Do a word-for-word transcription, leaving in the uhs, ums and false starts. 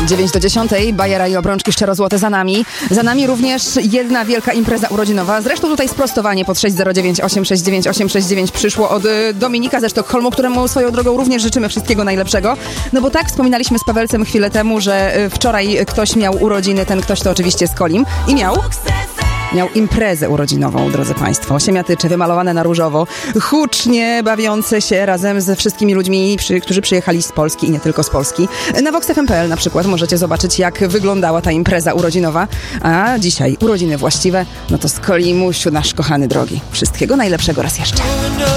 dziewięć do dziesiątej, bajera i obrączki szczerozłote za nami. Za nami również jedna wielka impreza urodzinowa. Zresztą tutaj sprostowanie pod sześć zero dziewięć osiem sześć dziewięć osiem sześć dziewięć przyszło od y, Dominika ze Sztokholmu, któremu swoją drogą również życzymy wszystkiego najlepszego. No bo tak wspominaliśmy z Pawelcem chwilę temu, że y, wczoraj ktoś miał urodziny, ten ktoś to oczywiście Skolim i miał... Miał imprezę urodzinową, drodzy Państwo. Siemiatycze wymalowane na różowo, hucznie bawiące się razem ze wszystkimi ludźmi, przy, którzy przyjechali z Polski i nie tylko z Polski. Na vox f m kropka p l na przykład możecie zobaczyć, jak wyglądała ta impreza urodzinowa. A dzisiaj urodziny właściwe, no to Skolimusiu, nasz kochany drogi. Wszystkiego najlepszego raz jeszcze.